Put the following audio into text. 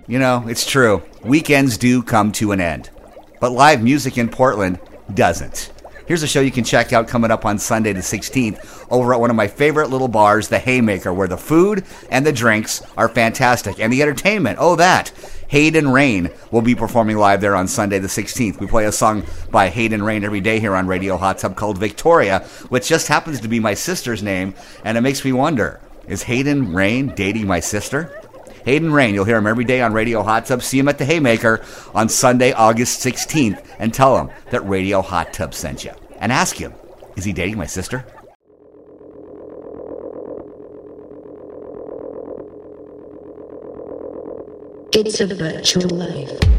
You know, it's true. Weekends do come to an end. But live music in Portland doesn't. Here's a show you can check out coming up on Sunday the 16th over at one of my favorite little bars, the Haymaker, where the food and the drinks are fantastic. And the entertainment, oh that. Hayden Rain will be performing live there on Sunday the 16th. We play a song by Hayden Rain every day here on Radio Hot Tub called Victoria, which just happens to be my sister's name, and it makes me wonder, is Hayden Rain dating my sister? Hayden Rain, you'll hear him every day on Radio Hot Tub. See him at the Haymaker on Sunday, August 16th, and tell him that Radio Hot Tub sent you. And ask him, is he dating my sister? It's a virtual life.